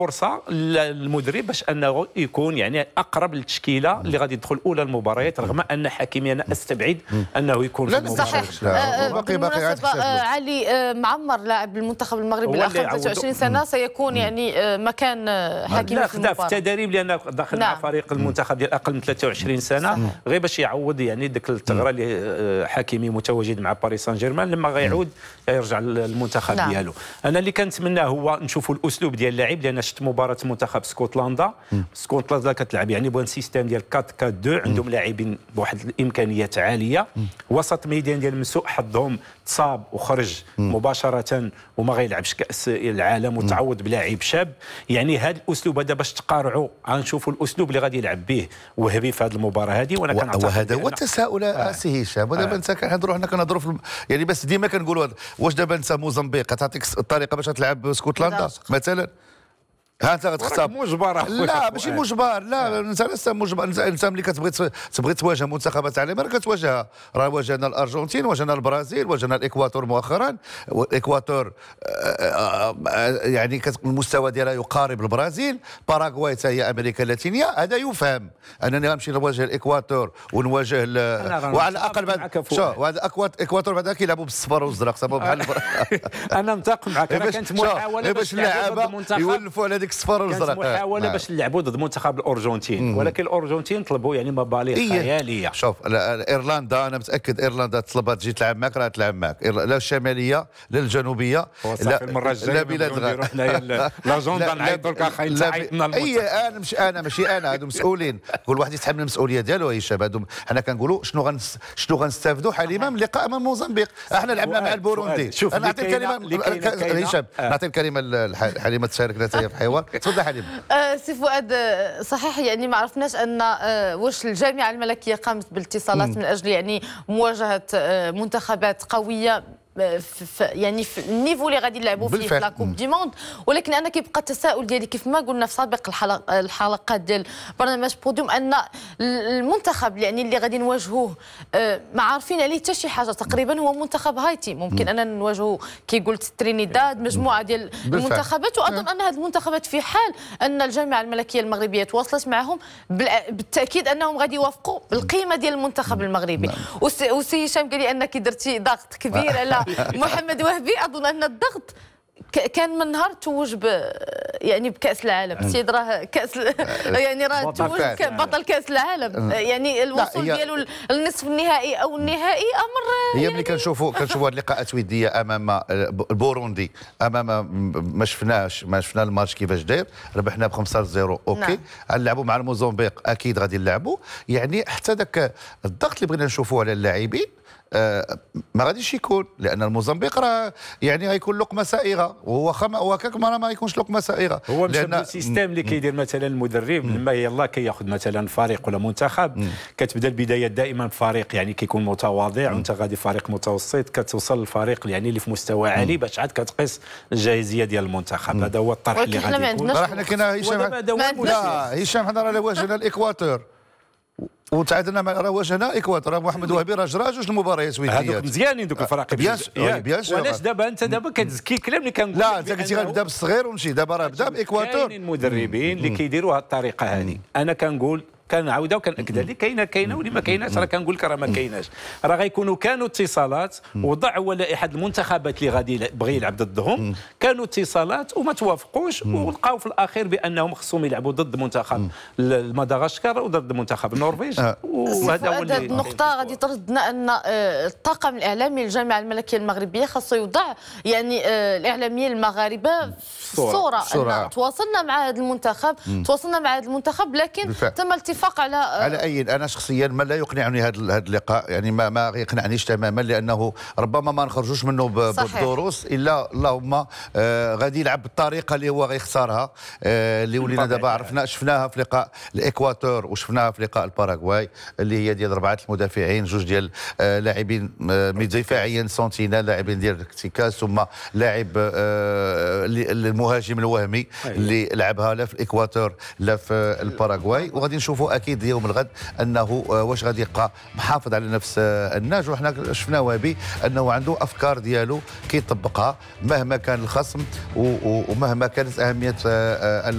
فرصه للمدرب باش انه يكون يعني اقرب للتشكيله اللي غادي يدخل اولى المباريات، رغم ان حكيمي انا استبعد انه يكون في المباراه. صحيح. بالمناسبه علي معمر لاعب المنتخب المغربي الاخر 23 سنه سيكون يعني مكان حكيمي في المباراه. في التدريب لانه داخل مع فريق المنتخب ديال اقل من 23 سنه غير باش يعوض يعني ديك الثغره اللي حكيمي متواجد مع باريس سان جيرمان، لما غيعود يرجع للمنتخب ديالو. انا اللي كنتمناه هو نشوفوا الاسلوب ديال اللاعب، لان شفت مباراه منتخب اسكتلندا كتلعب يعني بوان سيستيم ديال 4-4-2، عندهم لاعبين بواحد الامكانيات عاليه، وسط ميدان ديال مسوء حظهم تصاب وخرج مباشره وما غيلعبش كاس العالم وتعوض بلاعب شاب. يعني هذا الاسلوب هذا باش تقارعوا غنشوفوا الاسلوب اللي غادي يلعب به وهبي في هذه المباراه هذه. وانا كنعتقد وهذا هو التساؤل سي هشام. ودابا انت كنهضروا حنا كنهضروا يعني بس ديما كنقولوا واش دابا انت موزمبيق تعطيك الطريقه باش تلعب اسكتلندا مثلا؟ ها انت غتختار مجبر. لا ماشي مجبر، لا انت لست مجبر. انت ملي كتبغي تواجه منتخبات عالميه راه كتواجهها. راه واجهنا الارجنتين، واجهنا البرازيل، واجهنا الاكواتور مؤخرا. الاكواتور يعني المستوى ديالها يقارب البرازيل. باراغواي حتى هي امريكا اللاتينيه. هذا يفهم انني غنمشي نواجه الاكواتور ونواجه وعلى الاقل وهذا الاكواتور بعدا كيلعبوا بالصفر والزرق صافي بحال انا متفق معك. انا كانت محاوله باش اللعابه يولفوا على ديك الصفر والزرق. كانت محاوله باش نلعبوا ضد منتخب الارجنتين، ولكن الارجنتين طلبوا يعني مبالغ خياليه. شوف ايرلندا انا متاكد ايرلندا طلبت تجي تلعب معك راه تلعب معك، لا الشماليه لا الجنوبيه لا بلاد لاجوندا نعيطوا لك اخي تعيطنا انا ماشي انا هادو مسؤولين، كل واحد يتحمل المسؤوليه ديالو. هشام هادو حنا كنقولوا شنو غنستافدوا حليمه من اللقاء امام موزمبيق. احنا لعبنا مع البوروندي. انا نعطي الكلمه هشام، نعطي الكلمه لحليمه تشارك لها في الحوار. تفضل حليمه. سي فؤاد، صحيح يعني ما عرفناش ان واش الجامعه الملكيه قامت بالاتصالات من اجل يعني مواجهه منتخبات قويه يعني في النيفو اللي غادي يلعبوا فيه في لاكوب دي موند. ولكن انا كيبقى التساؤل ديالي كيف ما قلنا في سابق الحلقات ديال برنامج بوديوم ان المنتخب يعني اللي غادي نواجهوه ما عارفين عليه حتى شي حاجه تقريبا هو منتخب هايتي. ممكن اننا نواجهوا كي قلت ترينيداد مجموعه ديال المنتخبات، واظن ان هذه المنتخبات في حال ان الجامعه الملكيه المغربيه تواصلت معهم بالتاكيد انهم غادي يوافقوا بالقيمه ديال المنتخب المغربي. وسي هشام قال لي انك درتي ضغط كبير على محمد وهبي. اظن ان الضغط كان من نهار توج يعني بكاس العالم. السيد راه كاس يعني راه توج بطل كاس العالم. يعني الوصول ديالو للنصف النهائي او النهائي امر هي ملي كنشوفوا هذه اللقاءات وديه امام البوروندي، امام ما شفنا الماتش كيفاش داير. ربحنا ب 5-0 اوكي. نلعبوا مع الموزمبيق اكيد غادي نلعبوا. يعني حتى ذاك الضغط اللي بغينا نشوفوه على اللاعبين ما غاديش يكون، لان الموزمبيق راه يعني غيكون لقمه سائغه، وهو هكاك ما يكونش لقمه سائغه. هو لان السيستم اللي كيدير مثلا المدرب لما يلاه كياخذ مثلا فريق ولا منتخب كتبدا البدايات دائما بفريق يعني كيكون متواضع وانت غادي فريق متوسط كتوصل للفريق يعني اللي في مستوى عالي باش عاد كتقيس الجاهزيه ديال المنتخب. هذا هو الطرح اللي غادي يكون. حنا كاين هشام حنا راه واجهنا الاكواتور وتعادلنا مع واجهنا اكواتور. محمد وهبي راه جرى جوج المباريات وديات. هذوك مزيانين دوك الفرق. بيان سور. وعلاش دابا انت كتزكي الكلام اللي كنقول؟ لا انت قلتي غنبدا بالصغير ونمشي. دابا راه بدا باكواتور. كاينين المدربين اللي كيديروا هذه الطريقه هذه. انا كنقول كنعاودها وكنأكد لك كاينه واللي ما كايناش راه كنقول لك راه ما كايناش. راه غيكونوا كانوا اتصالات وضع هو لائحه المنتخبات اللي غادي بغى يلعب ضدهم، كانوا اتصالات وما توافقوش ولقاو في الاخير بانهم خصهم يلعبوا ضد منتخب مدغشقر وضد منتخب النرويج. وهذا هو اللي النقطه غادي تردنا ان الطاقم الاعلامي للجامعه الملكيه المغربيه خاصو يوضع يعني الاعلاميين المغاربه في الصوره ان تواصلنا مع هذا المنتخب لكن تم الاتفاق على اي. انا شخصيا ما لا يقنعني هذا اللقاء، يعني ما يقنعنيش تماما، لانه ربما ما نخرجوش منه بالدروس الا اللهم غادي يلعب بالطريقه اللي هو غيختارها اللي ولينا دابا عرفنا شفناها في لقاء الاكواتور وشفناها في لقاء الباراغواي اللي هي ديال 4 المدافعين، جوج ديال لاعبين دفاعيا سونتينا، لاعبين ديال ارتكاز، ثم لاعب المهاجم الوهمي اللي لعبها لا في الاكواتور لا في الباراغواي. وغادي نشوفوا اكيد يوم الغد انه واش غادي يبقى محافظ على نفس النهج. وحنا شفنا وهبي انه عنده افكار ديالو كيطبقها مهما كان الخصم ومهما كانت اهميه